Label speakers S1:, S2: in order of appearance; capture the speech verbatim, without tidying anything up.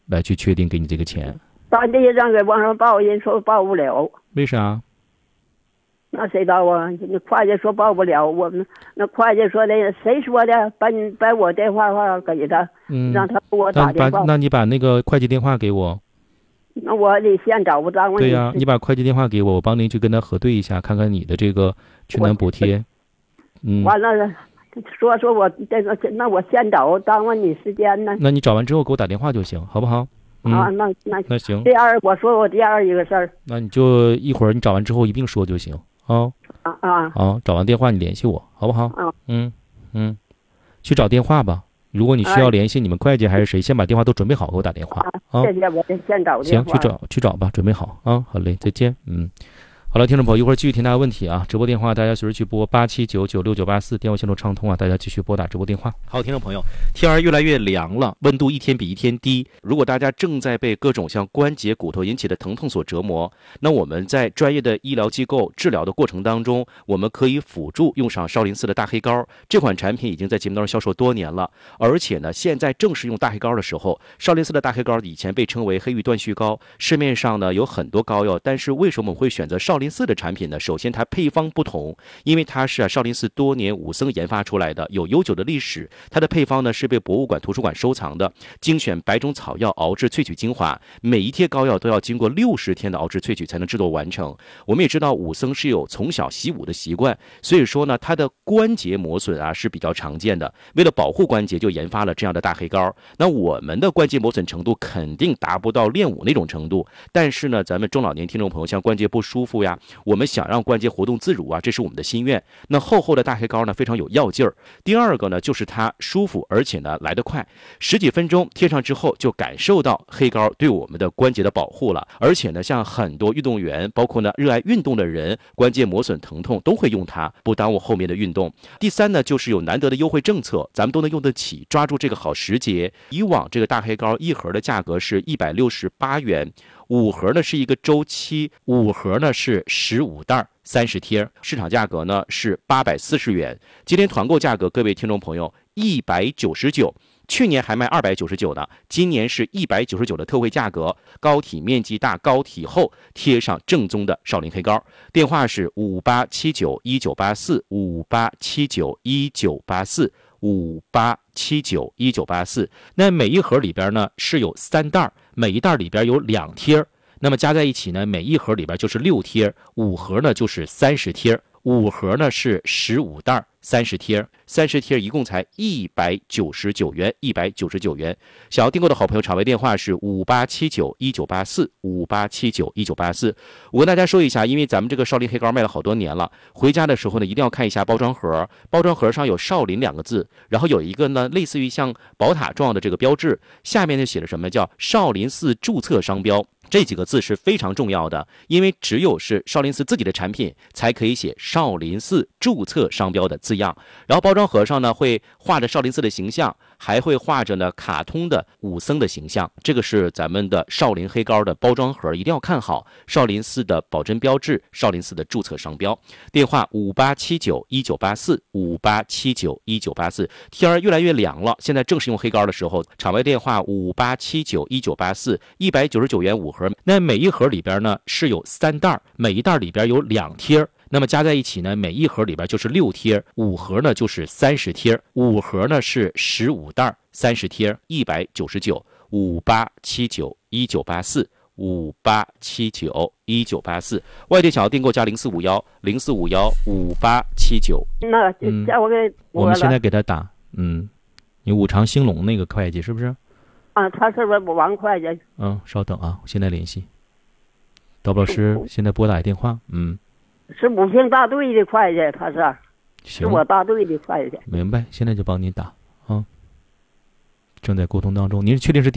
S1: 来去确定给你这个钱。
S2: 咱这一张给往上报，人说报不了。
S1: 为啥？
S2: 那谁道啊？那会计说报不了，我们那会计说的，谁说的？把你把我电话号给他，
S1: 嗯，
S2: 让他给我打电话。
S1: 那你把那个会计电话给我。
S2: 那我得先找不着。
S1: 对呀、啊，你把会计电话给我，我帮您去跟他核对一下，看看你的这个全难补贴。嗯，
S2: 完了，说说我这个，那我先找，耽误你时间呢。
S1: 那你找完之后给我打电话就行，好不好？嗯、
S2: 啊，那那
S1: 那行。
S2: 第二，我说我第二一个事儿。
S1: 那你就一会儿你找完之后一并说就行啊。
S2: 啊啊。
S1: 好，找完电话你联系我，好不好？
S2: 啊。
S1: 嗯嗯，去找电话吧。如果你需要联系你们会计还是谁，先把电话都准备好，给我打电话啊。
S2: 谢谢，我先找电
S1: 话。行，去找去找吧，准备好啊。好嘞，再见。嗯。好了，听众朋友，一会儿继续听大家问题啊！直播电话大家随时去拨八七九九六九八四，电话线路畅通啊，大家继续拨打直播电话。好，听众朋友，天儿越来越凉了，温度一天比一天低。如果大家正在被各种像关节、骨头引起的疼痛所折磨，那我们在专业的医疗机构治疗的过程当中，我们可以辅助用上少林寺的大黑膏。这款产品已经在节目当中销售多年了，而且呢，现在正是用大黑膏的时候。少林寺的大黑膏以前被称为黑玉断续膏，市面上呢有很多膏药，但是为什么我们会选择少林寺的产品呢？首先它配方不同，因为它是啊少林寺多年武僧研发出来的，有悠久的历史。它的配方呢是被博物馆图书馆收藏的，精选百种草药熬制萃取精华，每一贴膏药都要经过六十天的熬制萃取才能制作完成。我们也知道武僧是有从小习武的习惯，所以说呢它的关节磨损啊是比较常见的，为了保护关节就研发了这样的大黑膏。那我们的关节磨损程度肯定达不到练武那种程度，但是呢咱们中老年听众朋友像关节不舒服呀，我们想让关节活动自如啊，这是我们的心愿。那厚厚的大黑膏呢非常有药劲儿。第二个呢就是它舒服，而且呢来得快，十几分钟贴上之后就感受到黑膏对我们的关节的保护了。而且呢像很多运动员，包括呢热爱运动的人，关节磨损疼痛都会用它，不耽误后面的运动。第三呢就是有难得的优惠政策，咱们都能用得起，抓住这个好时节。以往这个大黑膏一盒的价格是一百六十八元，五盒呢是一个周期，五盒呢是十五袋三十贴，市场价格呢是八百四十元。今天团购价格，各位听众朋友一百九十九，去年还卖二百九十九呢，今年是一百九十九的特惠价格，膏体面积大，膏体厚，贴上正宗的少林黑膏。电话是五八七九一九八四五八七九一九八四五八七九一九八四。那每一盒里边呢是有三袋，每一袋里边有两贴，那么加在一起呢，每一盒里边就是六贴，五盒呢就是三十贴，五盒呢是十五袋三十贴，三十贴一共才一百九十九元，一百九十九元。想要订购的好朋友，场外电话是五八七九一九八四五八七九一九八四。我跟大家说一下，因为咱们这个少林黑膏卖了好多年了，回家的时候呢，一定要看一下包装盒，包装盒上有少林两个字，然后有一个呢类似于像宝塔状的这个标志，下面就写了什么叫少林寺注册商标。这几个字是非常重要的，因为只有是少林寺自己的产品才可以写少林寺注册商标的字样。然后包装盒上呢会画着少林寺的形象，还会画着呢卡通的武僧的形象。这个是咱们的少林黑膏的包装盒，一定要看好少林寺的保真标志，少林寺的注册商标。电话五八七九一九八四五八七九一九八四。天儿越来越凉了，现在正是用黑膏的时候。场外电话五八七九一九八四，一百九十九元五盒。那每一盒里边呢是有三袋，每一袋里边有两贴，那么加在一起呢，每一盒里边就是六贴，五盒呢就是三十贴，五盒呢是十五袋三十贴，一百九十九。五八七九一九八四五八七九一九八四。外地想要订购加零四五幺零四五幺五八七九。
S2: 那叫我给、嗯、
S1: 我们现在给他打，嗯，你五常兴隆那个会计是不是？
S2: 啊，他是不是王会计？
S1: 嗯，稍等啊，我现在联系。导播老师现在拨打电话，嗯，
S2: 是武平大队的会计，他是，是我大队的会计。
S1: 明白，现在就帮您打啊，正在沟通当中。您确定是？